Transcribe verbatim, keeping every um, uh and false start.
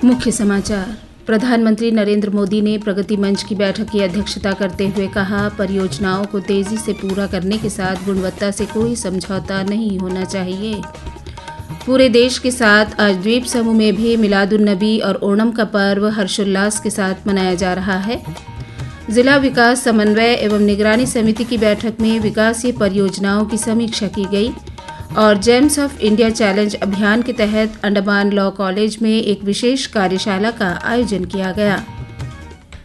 मुख्य समाचार। प्रधानमंत्री नरेंद्र मोदी ने प्रगति मंच की बैठक की अध्यक्षता करते हुए कहा, परियोजनाओं को तेजी से पूरा करने के साथ गुणवत्ता से कोई समझौता नहीं होना चाहिए। पूरे देश के साथ आज द्वीप समूह में भी मिलादुन्नबी और ओणम का पर्व हर्षोल्लास के साथ मनाया जा रहा है। जिला विकास समन्वय एवं निगरानी समिति की बैठक में विकासीय परियोजनाओं की समीक्षा की गई और जेम्स ऑफ इंडिया चैलेंज अभियान के तहत अंडमान लॉ कॉलेज में एक विशेष कार्यशाला का आयोजन किया गया।